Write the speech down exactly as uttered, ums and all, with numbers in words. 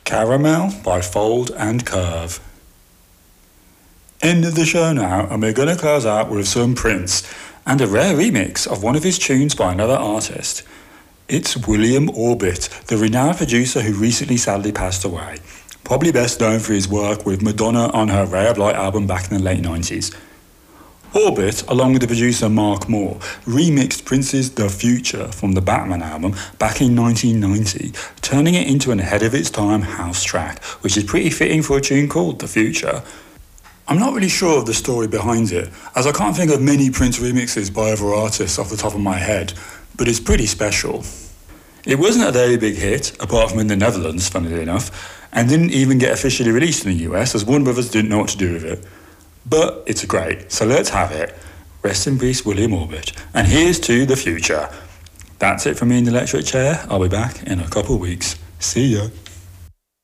Caramel by Fold and Curve. End of the show now, and we're going to close out with some Prince and a rare remix of one of his tunes by another artist. It's William Orbit, the renowned producer who recently sadly passed away, probably best known for his work with Madonna on her Ray of Light album back in the late nineties. Orbit, along with the producer Mark Moore, remixed Prince's The Future from the Batman album back in nineteen ninety, turning it into an ahead-of-its-time house track, which is pretty fitting for a tune called The Future. I'm not really sure of the story behind it, as I can't think of many Prince remixes by other artists off the top of my head, but it's pretty special. It wasn't a very big hit, apart from in the Netherlands, funnily enough, and didn't even get officially released in the U S, as Warner Brothers didn't know what to do with it. But it's great, so let's have it. Rest in peace, William Orbit. And here's to the future. That's it from me in the electric chair. I'll be back in a couple of weeks. See ya.